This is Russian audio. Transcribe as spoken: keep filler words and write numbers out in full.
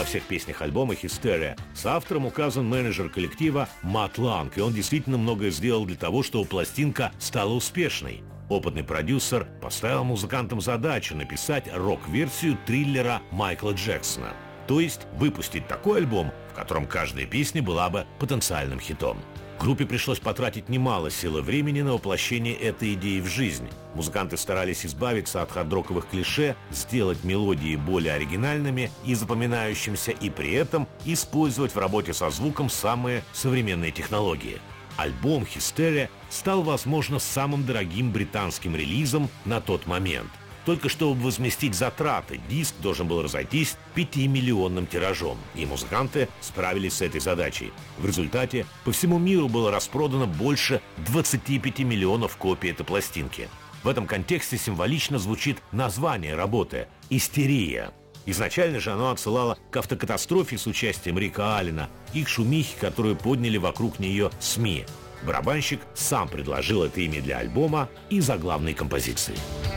во всех песнях альбома «Hysteria». С автором указан менеджер коллектива Мат Ланг, и он действительно многое сделал для того, чтобы пластинка стала успешной. Опытный продюсер поставил музыкантам задачу написать рок-версию триллера Майкла Джексона. То есть выпустить такой альбом, в котором каждая песня была бы потенциальным хитом. Группе пришлось потратить немало сил и времени на воплощение этой идеи в жизнь. Музыканты старались избавиться от хард-роковых клише, сделать мелодии более оригинальными и запоминающимися, и при этом использовать в работе со звуком самые современные технологии. Альбом «Hysteria» стал, возможно, самым дорогим британским релизом на тот момент. Только чтобы возместить затраты, диск должен был разойтись пятимиллионным тиражом, и музыканты справились с этой задачей. В результате по всему миру было распродано больше двадцати пяти миллионов копий этой пластинки. В этом контексте символично звучит название работы – «Истерия». Изначально же оно отсылало к автокатастрофе с участием Рика Аллена и к шумихе, которую подняли вокруг нее СМИ. Барабанщик сам предложил это имя для альбома и заглавной композиции.